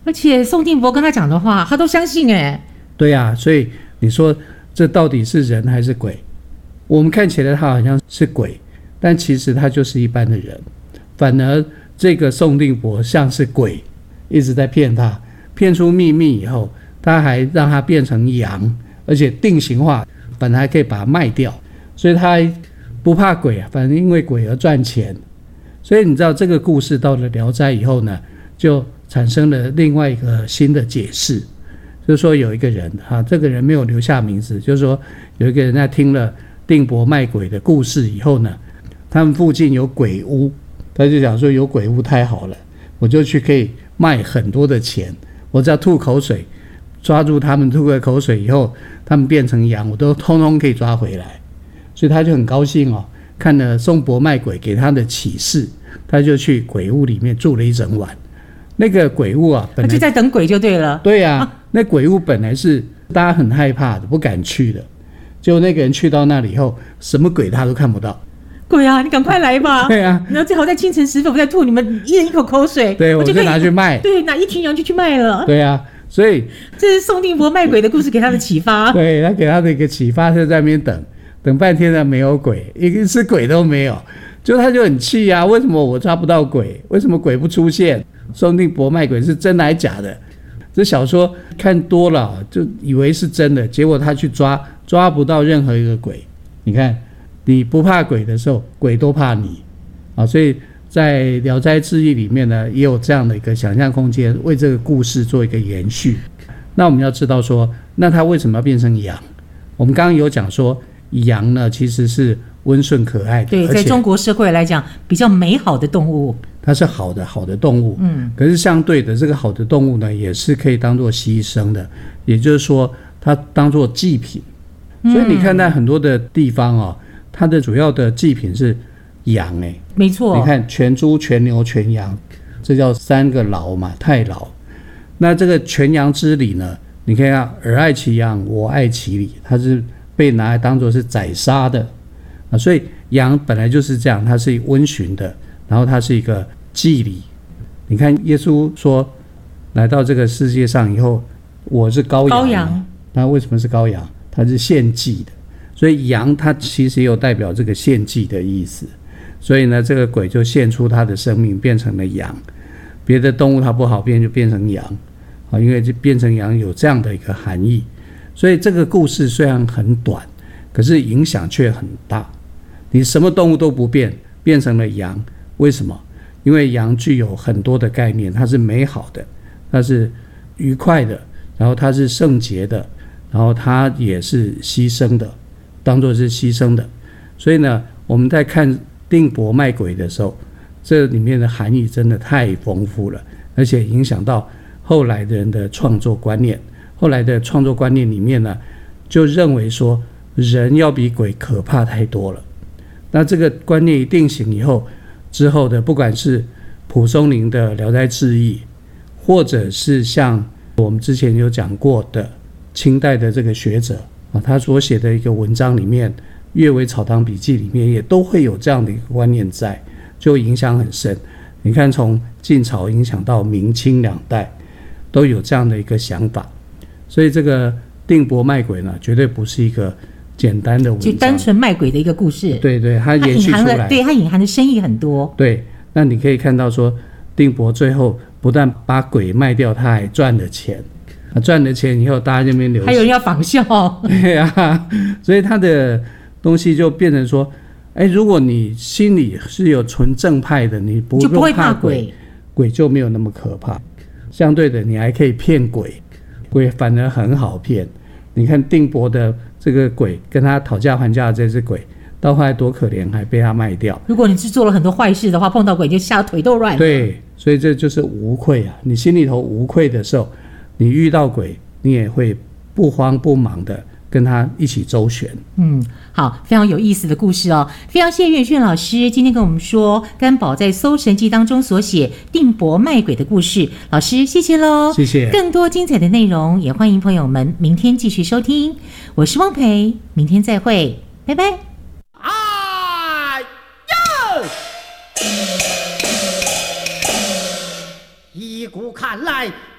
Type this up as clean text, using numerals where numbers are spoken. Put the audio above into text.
而且宋定伯跟他讲的话，他都相信哎。 对啊，所以你说这到底是人还是鬼？我们看起来他好像是鬼，但其实他就是一般的人。反而这个宋定伯像是鬼，一直在骗他，骗出秘密以后，他还让他变成羊，而且定型化，本来还可以把它卖掉，所以他还不怕鬼啊，反正因为鬼而赚钱。所以你知道这个故事到了《聊斋》以后呢，就产生了另外一个新的解释，就是说有一个人这个人没有留下名字，就是说有一个人在听了定伯卖鬼的故事以后呢，他们附近有鬼屋，他就讲说有鬼屋太好了，我就去可以卖很多的钱，我只要吐口水，抓住他们吐了口水以后，他们变成羊，我都通通可以抓回来。所以他就很高兴哦，看了宋伯卖鬼给他的启示，他就去鬼屋里面住了一整晚。那个鬼屋啊，本来他就在等鬼就对了。 对啊，那鬼屋本来是大家很害怕的，不敢去的。结果那个人去到那里以后，什么鬼他都看不到。 鬼啊，你赶快来吧！ 对啊， 然后最好在清晨时分，我再吐你们一人一口口水。 对，我就拿去卖。 对，拿一群羊就去卖了。 对啊，所以这是宋定伯卖鬼的故事给他的启发。 对，他给他的一个启发，就在那边等半天了，没有鬼，一只鬼都没有。他就很气啊，为什么我抓不到鬼？为什么鬼不出现？宋定伯卖鬼是真的还假的？这小说看多了就以为是真的，结果他去抓不到任何一个鬼。你看，你不怕鬼的时候，鬼都怕你啊！所以在《聊斋志异》里面呢，也有这样的一个想象空间，为这个故事做一个延续。那我们要知道说，那他为什么要变成羊？我们刚刚有讲说，羊呢其实是温顺可爱的， 对，在中国社会来讲，比较美好的动物。 它是好的动物，可是相对的，这个好的动物呢，也是可以当作牺牲的，也就是说，它当作祭品。所以你看在很多的地方哦，它的主要的祭品是羊， 没错。 你看全猪、全牛、全羊，这叫三个劳嘛，太劳。那这个全羊之礼呢，你看啊，尔爱其羊，我爱其礼，它是被拿来当作是宰杀的啊。所以羊本来就是这样，它是温驯的。然后它是一个祭礼，你看耶稣说来到这个世界上以后，我是羔羊，那为什么是羔羊？它是献祭的，所以羊它其实也有代表这个献祭的意思。所以呢，这个鬼就献出他的生命变成了羊，别的动物它不好变就变成羊啊，因为变成羊有这样的一个含义。所以这个故事虽然很短，可是影响却很大。你什么动物都不变成了羊。为什么？因为羊具有很多的概念，它是美好的，它是愉快的，然后它是圣洁的，然后它也是牺牲的，当作是牺牲的。所以呢，我们在看定伯卖鬼的时候，这里面的含义真的太丰富了，而且影响到后来的人的创作观念。后来的创作观念里面呢，就认为说人要比鬼可怕太多了。那这个观念一定型以后，之后的不管是蒲松龄的《聊斋志异》，或者是像我们之前有讲过的清代的这个学者他所写的一个文章里面，《阅微草堂笔记》里面也都会有这样的一个观念在，就影响很深。你看从晋朝影响到明清两代都有这样的一个想法，所以这个定伯卖鬼呢，绝对不是一个简单的文章， 就单纯卖鬼的一个故事。 对对，它延续出来， 对，它隐含的深意很多。 对，那你可以看到说，定伯最后不但把鬼卖掉，他还赚了钱。赚了钱以后，大家这边流行， 还有人要仿效。 对啊，所以他的东西就变成说，如果你心里是有纯正派的，你不会怕鬼，鬼就没有那么可怕。相对的，你还可以骗鬼，鬼反而很好骗。你看定伯的这个鬼跟他讨价还价的这只鬼，到后来多可怜，还被他卖掉。 如果你是做了很多坏事的话，碰到鬼就吓腿都软了。 对，所以这就是无愧啊！你心里头无愧的时候，你遇到鬼，你也会不慌不忙的跟他一起周旋。 好，非常有意思的故事哦。非常谢谢岳轩老师今天跟我们说甘宝在《搜神记》当中所写定伯卖鬼的故事。老师谢谢咯， 谢谢。 更多精彩的内容也欢迎朋友们明天继续收听。我是汪培，明天再会，拜拜。 依古看来